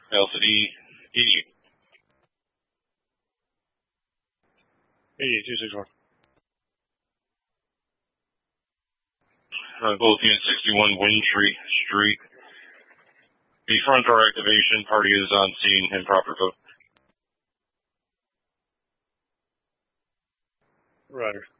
LCD, ED. 8264. Both units 61 Windtree Street. The front door activation, party is on scene in proper code. Roger.